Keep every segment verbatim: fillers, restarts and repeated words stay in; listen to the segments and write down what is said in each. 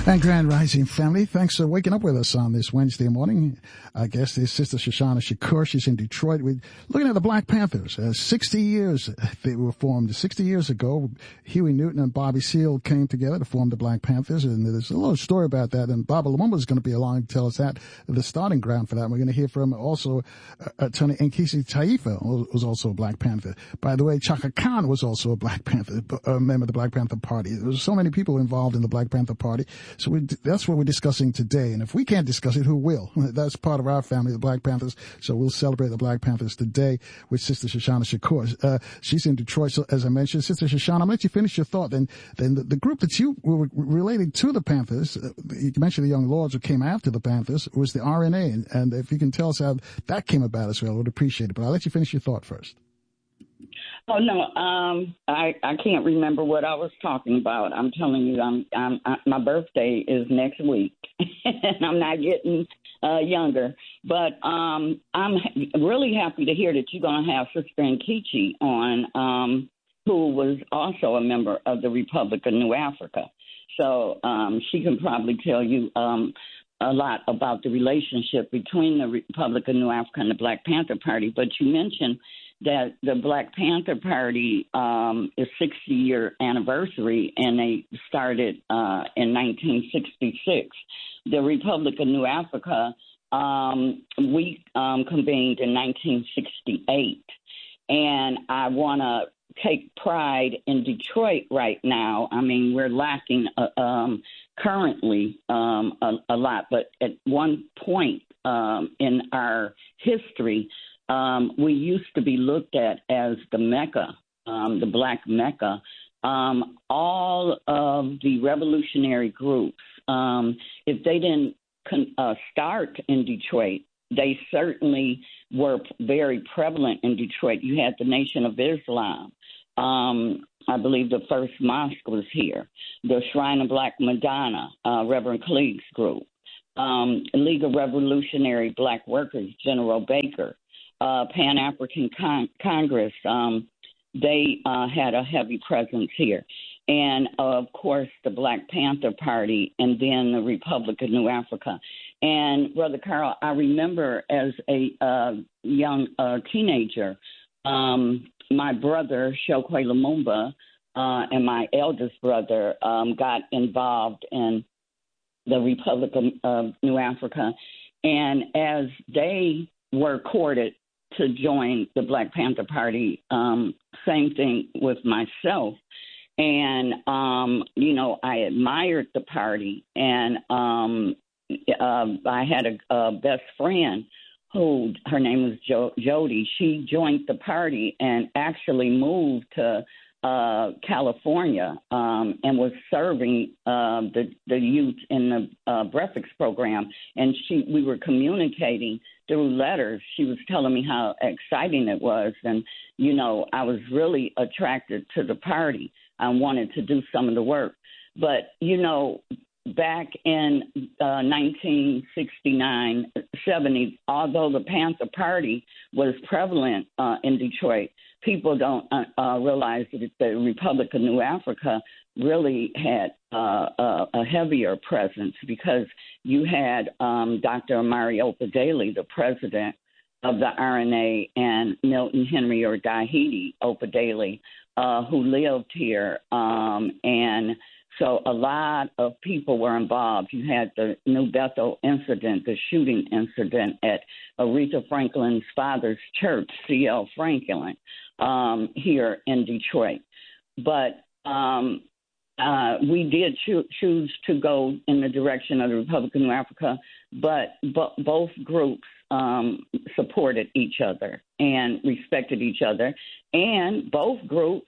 And Grand Rising family, thanks for waking up with us on this Wednesday morning. Our guest is Sister Shoshana Shakur. She's in Detroit. We're looking at the Black Panthers. Uh, sixty years they were formed. sixty years ago, Huey Newton and Bobby Seale came together to form the Black Panthers. And there's a little story about that. And Baba Lumumba is going to be along to tell us that, the starting ground for that. And we're going to hear from also uh, Attorney Nkisi Taifa, who was also a Black Panther. By the way, Chaka Khan was also a Black Panther, a member of the Black Panther Party. There was so many people involved in the Black Panther Party. So we, that's what we're discussing today. And if we can't discuss it, who will? That's part of our family, the Black Panthers. So we'll celebrate the Black Panthers today with Sister Shoshana Shakur. Uh, she's in Detroit, so as I mentioned. Sister Shoshana, I'm going to let you finish your thought. Then, then the, the group that you were relating to the Panthers, uh, you mentioned the Young Lords who came after the Panthers, was the R N A. And, and if you can tell us how that came about as well, I would appreciate it. But I'll let you finish your thought first. Oh no, um, I I can't remember what I was talking about. I'm telling you, I'm I'm I, my birthday is next week, and I'm not getting uh, younger. But um, I'm really happy to hear that you're going to have Sister Nkechi on, um, who was also a member of the Republic of New Africa. So um, she can probably tell you um, a lot about the relationship between the Republic of New Africa and the Black Panther Party. But you mentioned that the Black Panther Party um, is sixty-year anniversary, and they started uh, in nineteen sixty-six. The Republic of New Africa, um, we um, convened in nineteen sixty-eight. And I want to take pride in Detroit right now. I mean, we're lacking uh, um, currently um, a, a lot, but at one point um, in our history, Um, we used to be looked at as the Mecca, um, the Black Mecca. Um, all of the revolutionary groups, um, if they didn't con- uh, start in Detroit, they certainly were very prevalent in Detroit. You had the Nation of Islam. Um, I believe the first mosque was here. The Shrine of Black Madonna, uh, Reverend Cleague's group. Um, League of Revolutionary Black Workers, General Baker. Uh, Pan-African Con- Congress, um, they uh, had a heavy presence here. And, uh, of course, the Black Panther Party and then the Republic of New Africa. And, Brother Carl, I remember as a uh, young uh, teenager, um, my brother, Chokwe Lumumba, uh, and my eldest brother um, got involved in the Republic of uh, New Africa. And as they were courted to join the Black Panther Party, um, same thing with myself. And, um, you know, I admired the party. And um, uh, I had a, a best friend who, her name was jo- Jody. She joined the party and actually moved to uh, California um, and was serving uh, the, the youth in the uh, breakfast program. And she, we were communicating through letters. She was telling me how exciting it was. And, you know, I was really attracted to the party. I wanted to do some of the work. But, you know, back in uh, nineteen sixty-nine, seventy, although the Panther Party was prevalent uh, in Detroit, people don't uh, uh, realize that the Republic of New Africa really had uh, a, a heavier presence because you had um, Doctor Amari Opedele, the president of the R N A, and Milton Henry or Dahidi Opedele, uh, who lived here. Um, and so a lot of people were involved. You had the New Bethel incident, the shooting incident at Aretha Franklin's father's church, C L Franklin, um, here in Detroit. But um, uh, we did cho- choose to go in the direction of the Republic of New Africa, but, but both groups um, supported each other and respected each other. And both groups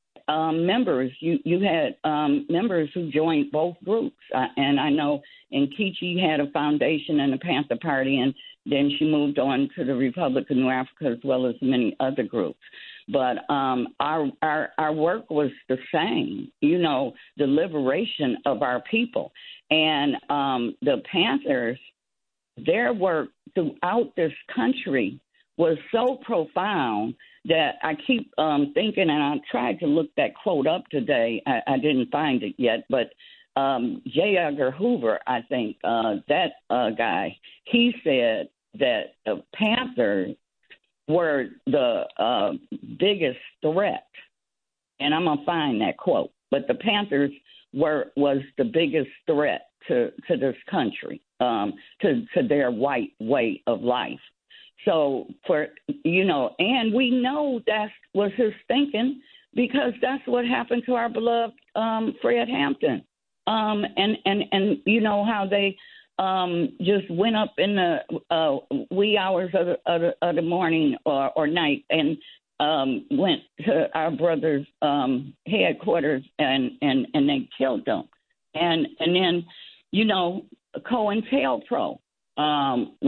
Um, members, you, you had um, members who joined both groups. Uh, and I know Nkechi had a foundation in the Panther Party, and then she moved on to the Republic of New Africa as well as many other groups. But um, our, our, our work was the same, you know, the liberation of our people. And um, the Panthers, their work throughout this country was so profound that I keep um, thinking, and I tried to look that quote up today. I, I didn't find it yet, but um, J. Edgar Hoover, I think, uh, that uh, guy, he said that the Panthers were the uh, biggest threat. And I'm going to find that quote. But the Panthers were was the biggest threat to, to this country, um, to, to their white way of life. So, for you know, and we know that was his thinking because that's what happened to our beloved um, Fred Hampton. Um, and, and, and you know how they um, just went up in the uh, wee hours of the, of the, of the morning or, or night and um, went to our brother's um, headquarters and, and, and they killed them. And and then, you know, COINTELPRO. Um,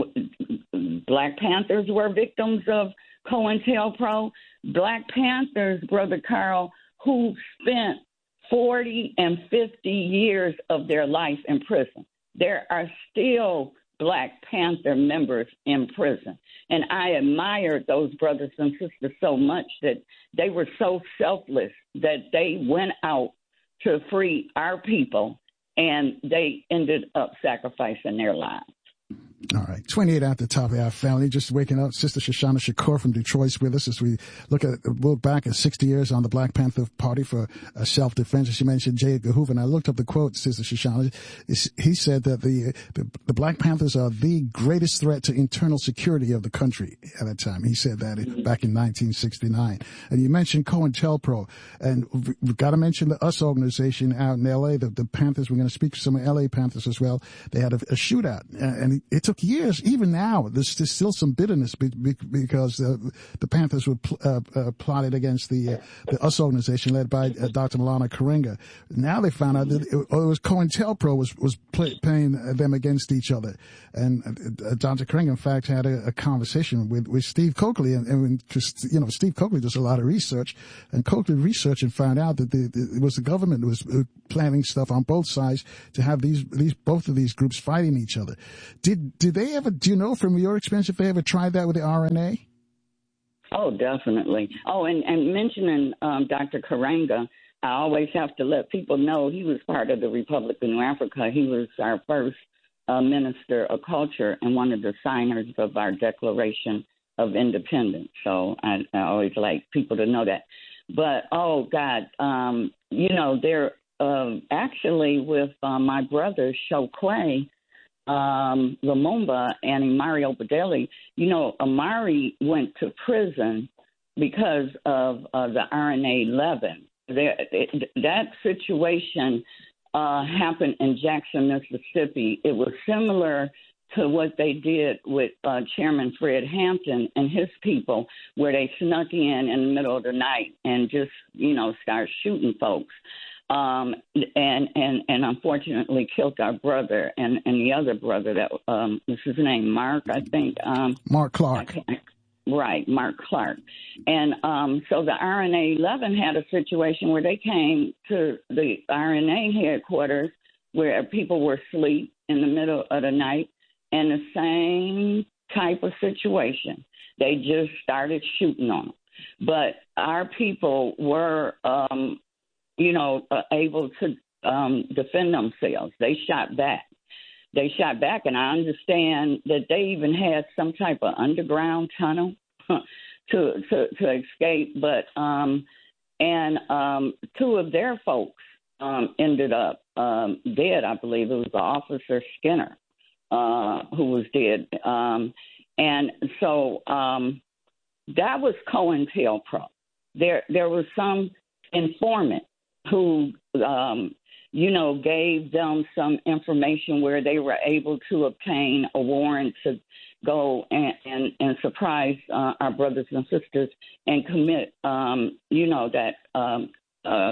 Black Panthers were victims of COINTELPRO. Black Panthers, Brother Carl, who spent forty and fifty years of their life in prison. There are still Black Panther members in prison. And I admired those brothers and sisters so much that they were so selfless that they went out to free our people, and they ended up sacrificing their lives. All right. twenty-eight at the top of our family. Just waking up. Sister Shoshana Shakur from Detroit's with us as we look at, look back at sixty years on the Black Panther Party for uh, self-defense. As she mentioned, J. Edgar Hoover, and I looked up the quote, Sister Shoshana. He said that the, the, the Black Panthers are the greatest threat to internal security of the country at that time. He said that mm-hmm. back in nineteen sixty-nine. And you mentioned COINTELPRO, and we've got to mention the U S organization out in L A, the, the Panthers. We're going to speak to some L A Panthers as well. They had a, a shootout, and it took years. Even now, there's, there's still some bitterness be, be, because uh, the Panthers were pl- uh, uh, plotted against the uh, the U S organization led by uh, Doctor Malana Karenga. Now they found out that it, it was COINTELPRO was was play, playing them against each other, and uh, Doctor Karenga, in fact, had a, a conversation with, with Steve Coakley, and, and just, you know, Steve Coakley does a lot of research, and Coakley researched and found out that the, the, it was the government that was planning stuff on both sides to have these these both of these groups fighting each other. Did did they ever? Do you know from your experience if they ever tried that with the R N A? Oh, definitely. Oh, and, and mentioning um, Doctor Karenga, I always have to let people know he was part of the Republic of New Africa. He was our first uh, minister of culture and one of the signers of our Declaration of Independence. So I, I always like people to know that. But, oh, God, um, you know, they're uh, actually with uh, my brother, Chokwe, Um, Lumumba and Amari Obadele, you know, Amari went to prison because of uh, the R N A eleven. There, it, that situation uh, happened in Jackson, Mississippi. It was similar to what they did with uh, Chairman Fred Hampton and his people, where they snuck in in the middle of the night and just, you know, started shooting folks. Um, and, and, and unfortunately killed our brother and, and the other brother that, um, what's his name? Mark, I think. Um, Mark Clark. Right, Mark Clark. And, um, so the R N A eleven had a situation where they came to the R N A headquarters where people were asleep in the middle of the night, and the same type of situation. They just started shooting on them. But our people were, um, you know, uh, able to um, defend themselves. They shot back. They shot back, and I understand that they even had some type of underground tunnel to, to to escape. But um, and um, two of their folks um, ended up um, dead. I believe it was the officer Skinner uh, who was dead. Um, and so um, that was COINTELPRO. There there was some informant who, um, you know, gave them some information where they were able to obtain a warrant to go and, and, and surprise uh, our brothers and sisters and commit, um, you know, that um, uh,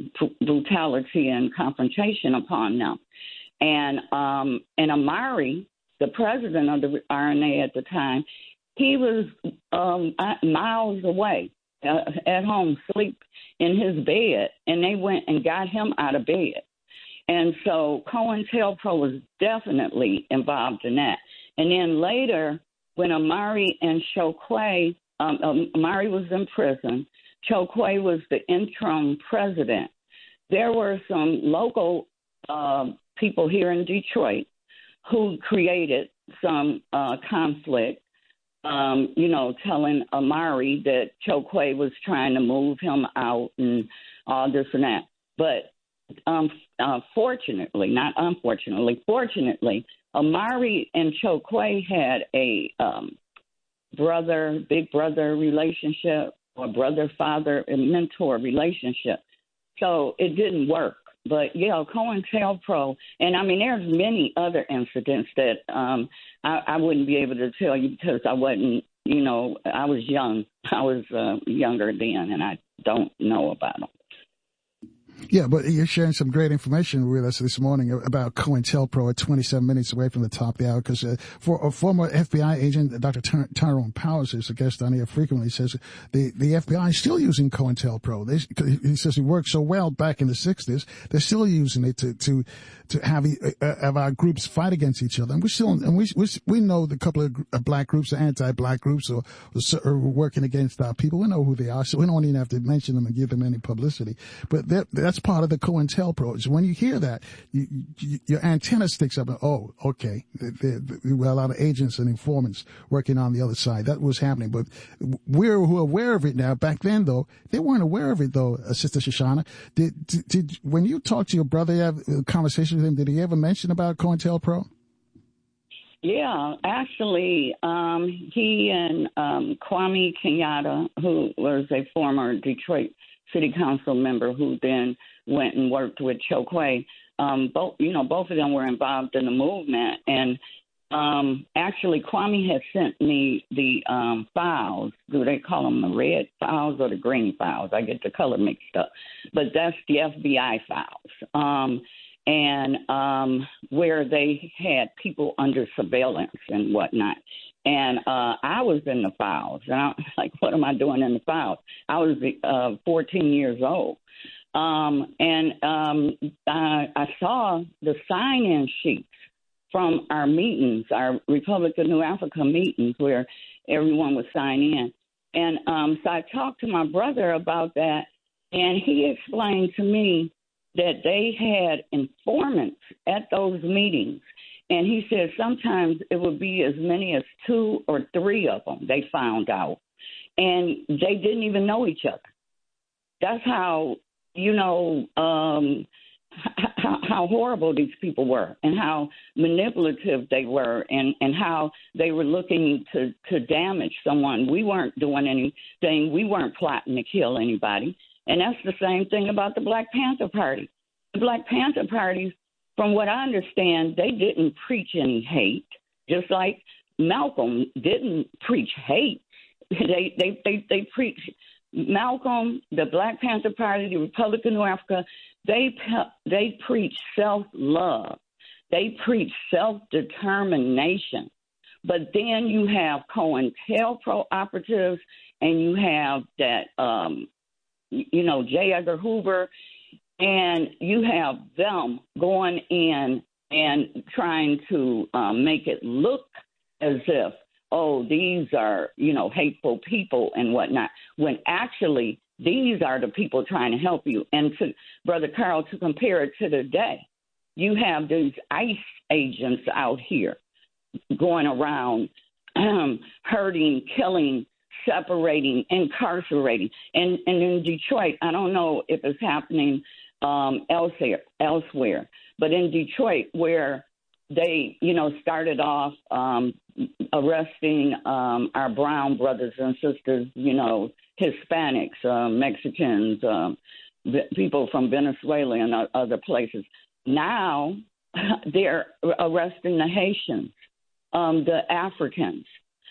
brutality and confrontation upon them. And, um, and Amari, the president of the R N A at the time, he was um, miles away. Uh, at home, sleep in his bed, and they went and got him out of bed. And so COINTELPRO was definitely involved in that. And then later, when Amari and Chokwe, um, um, Amari was in prison, Chokwe was the interim president, there were some local uh, people here in Detroit who created some uh, conflict, um, you know, telling Amari that Chokwe was trying to move him out and all this and that. But um, uh, fortunately, not unfortunately, fortunately, Amari and Chokwe had a um, brother, big brother relationship, or brother, father, and mentor relationship. So it didn't work. But, yeah, COINTELPRO, and, I mean, there's many other incidents that um, I, I wouldn't be able to tell you because I wasn't, you know, I was young. I was uh, younger then, and I don't know about them. Yeah, but you're sharing some great information with us this morning about COINTELPRO at twenty-seven minutes away from the top of the hour, because uh, for a former F B I agent, Doctor Ty- Tyrone Powers, who's a guest on here frequently, says the, the F B I is still using COINTELPRO. They, he says it worked so well back in the sixties, they're still using it to to to have, uh, have our groups fight against each other. And we still, and we we, we know the couple of uh, black groups, or anti-black groups, or, or working against our people. We know who they are, so we don't even have to mention them and give them any publicity. But that's part of the COINTELPRO. So when you hear that, you, you, your antenna sticks up and, oh, okay, there, there were a lot of agents and informants working on the other side. That was happening. But we're who are aware of it now. Back then, though, they weren't aware of it, though, uh, Sister Shoshana. Did, did, did, when you talked to your brother, you have a conversation with him, did he ever mention about COINTELPRO? Yeah, actually, um, he and um, Kwame Kenyatta, who was a former Detroit City Council member who then went and worked with Chokwe, um, both, you know, both of them were involved in the movement. And um, actually, Kwame had sent me the um, files. Do they call them the red files or the green files? I get the color mixed up. But that's the F B I files. Um and um, where they had people under surveillance and whatnot. And uh, I was in the files. And I'm like, what am I doing in the files? I was uh, fourteen years old. Um, and um, I, I saw the sign-in sheets from our meetings, our Republic of New Africa meetings, where everyone would sign in. And um, so I talked to my brother about that, and he explained to me that they had informants at those meetings. And he said sometimes it would be as many as two or three of them they found out. And they didn't even know each other. That's how, you know, um, how, how horrible these people were and how manipulative they were and, and how they were looking to, to damage someone. We weren't doing anything. We weren't plotting to kill anybody. And that's the same thing about the Black Panther Party. The Black Panther Party, from what I understand, they didn't preach any hate, just like Malcolm didn't preach hate. They they they, they preach Malcolm, the Black Panther Party, the Republic of New Africa. They they preach self-love. They preach self-determination. But then you have COINTELPRO operatives, and you have that. Um, you know, J. Edgar Hoover, and you have them going in and trying to um, make it look as if, oh, these are, you know, hateful people and whatnot, when actually these are the people trying to help you. And to Brother Carl, to compare it to today, you have these ICE agents out here going around um, hurting, killing, separating, incarcerating. And, and in Detroit, I don't know if it's happening um, elsewhere, elsewhere, but in Detroit, where they, you know, started off um, arresting um, our brown brothers and sisters, you know, Hispanics, uh, Mexicans, um, people from Venezuela and other places. Now they're arresting the Haitians, um, the Africans.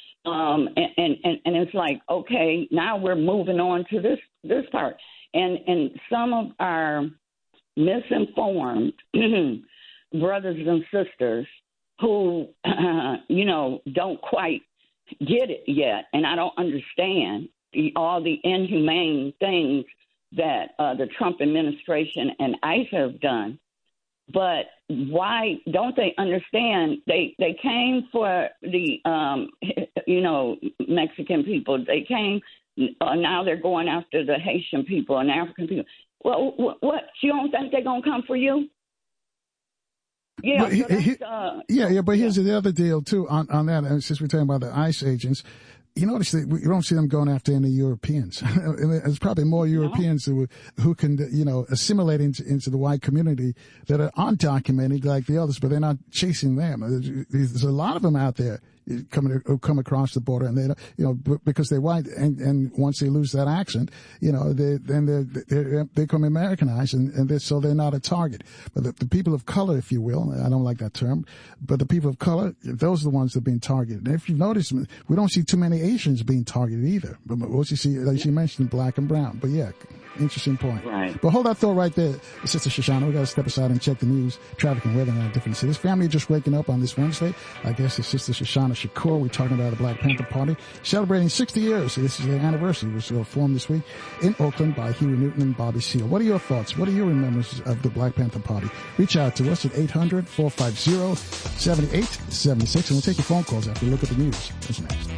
Um, and, and, and it's like, okay, now we're moving on to this, this part. And, and some of our misinformed brothers and sisters who, uh, you know, don't quite get it yet, and I don't understand the, all the inhumane things that uh, the Trump administration and ICE have done. But why don't they understand? They they came for the, um, you know, Mexican people. They came. Uh, now they're going after the Haitian people and African people. Well, what? You don't think they're going to come for you? Yeah, but he, so that's, he, uh, yeah, yeah. But here's yeah. the other deal too on on that. And since we're talking about the ICE agents, you notice that you don't see them going after any Europeans. There's probably more Europeans who who can, you know, assimilate into, into the white community that are undocumented like the others, but they're not chasing them. There's, there's a lot of them out there coming who come across the border, and they, you know, because they're white, and, and once they lose that accent, you know, they then they they they become Americanized, and, and they're, so they're not a target. But the, the people of color, if you will, I don't like that term, but the people of color, those are the ones that are being targeted. And if you notice, we don't see too many Asians being targeted either. But what you see, like you mentioned, black and brown. But yeah, interesting point. Right. But hold that thought right there, Sister Shoshana. We got to step aside and check the news, traffic, and weather in our different cities. Family just waking up on this Wednesday. I guess it's Sister Shoshana Shakur. We're talking about the Black Panther Party celebrating sixty years. This is their anniversary. It was uh, formed this week in Oakland by Huey Newton and Bobby Seale. What are your thoughts? What are your remembrance of the Black Panther Party? Reach out to us at eight hundred, four five zero, seven eight seven six, and we'll take your phone calls after we look at the news. What's next?